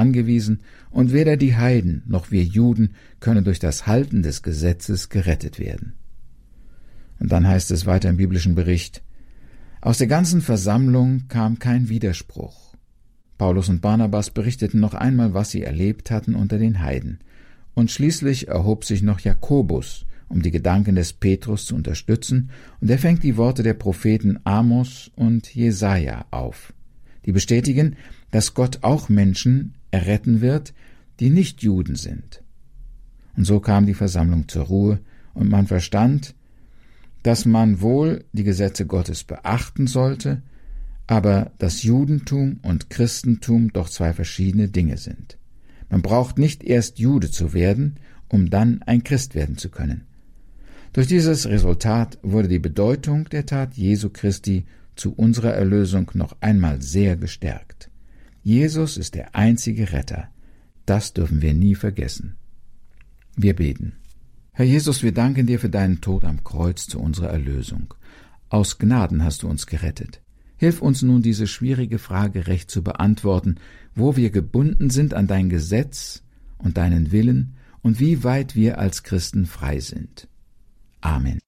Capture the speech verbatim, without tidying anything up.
angewiesen, und weder die Heiden noch wir Juden können durch das Halten des Gesetzes gerettet werden. Und dann heißt es weiter im biblischen Bericht: Aus der ganzen Versammlung kam kein Widerspruch. Paulus und Barnabas berichteten noch einmal, was sie erlebt hatten unter den Heiden. Und schließlich erhob sich noch Jakobus, um die Gedanken des Petrus zu unterstützen, und er fängt die Worte der Propheten Amos und Jesaja auf, die bestätigen, dass Gott auch Menschen erretten wird, die nicht Juden sind. Und so kam die Versammlung zur Ruhe, und man verstand, dass man wohl die Gesetze Gottes beachten sollte, aber das Judentum und Christentum doch zwei verschiedene Dinge sind. Man braucht nicht erst Jude zu werden, um dann ein Christ werden zu können. Durch dieses Resultat wurde die Bedeutung der Tat Jesu Christi zu unserer Erlösung noch einmal sehr gestärkt. Jesus ist der einzige Retter. Das dürfen wir nie vergessen. Wir beten. Herr Jesus, wir danken dir für deinen Tod am Kreuz zu unserer Erlösung. Aus Gnaden hast du uns gerettet. Hilf uns nun, diese schwierige Frage recht zu beantworten, wo wir gebunden sind an dein Gesetz und deinen Willen und wie weit wir als Christen frei sind. Amen.